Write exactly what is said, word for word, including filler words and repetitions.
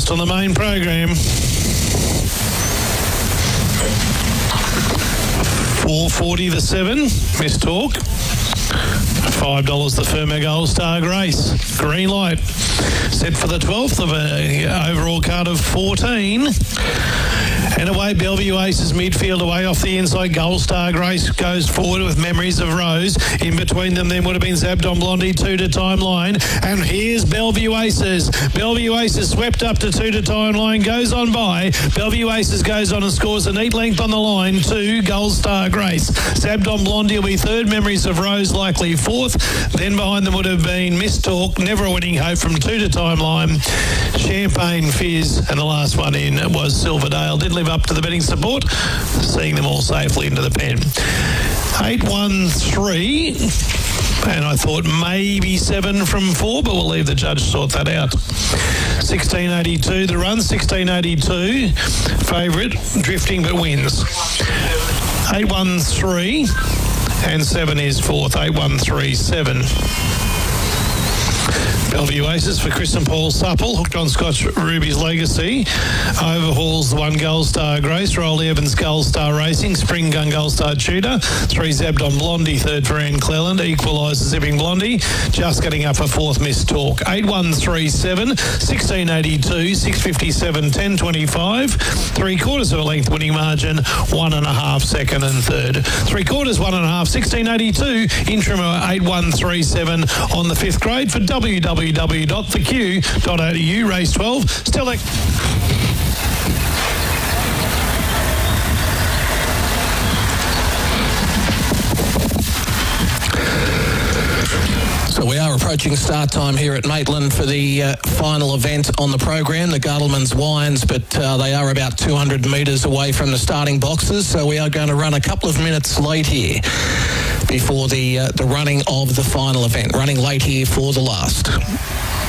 last on the main program. four forty the seven, Miss Talk. five dollars the Firma Gold Star Grace. Green light. Set for the twelfth of an overall card of fourteen. And away, Bellevue Aces midfield away off the inside. Gold Star Grace goes forward with Memories of Rose. In between them then would have been Zabdon Blondie, two to time line. And here's Bellevue Aces. Bellevue Aces swept up to two to time line, goes on by. Bellevue Aces goes on and scores a neat length on the line to Gold Star Grace. Zabdon Blondie will be third, Memories of Rose likely fourth. Then behind them would have been Miss Talk, Never a Winning Hope from two to time line. Champagne Fizz, and the last one in was Silverdale. Did live up to the betting support, seeing them all safely into the pen. eight one three, and I thought maybe seven from four, but we'll leave the judge sort that out. sixteen eighty-two the run, sixteen eighty-two favourite, drifting but wins. eight one three, and seven is fourth, eight one three seven. Bellevue Aces for Chris and Paul Supple. Hooked on Scotch Ruby's Legacy. Overhauls the one Gold Star Grace. Rolly Evans Gold Star Racing. Spring Gun Gold Star Tudor. Three Zabdon Blondie. Third for Anne Cleland. Equaliser Zipping Blondie. Just getting up for fourth Miss Talk. eight one three seven. sixteen eighty-two. six fifty-seven. ten twenty-five. Three quarters of a length winning margin. One and a half second and third. Three quarters, one and a half. sixteen eighty-two. Interim eight one three seven on the fifth grade for w w w dot the q dot a d u. Race twelve. Stella. So we are approaching start time here at Maitland for the uh, final event on the program, the Gardelman's Wines, but uh, they are about two hundred metres away from the starting boxes, so we are going to run a couple of minutes late here before the uh, the running of the final event, running late here for the last.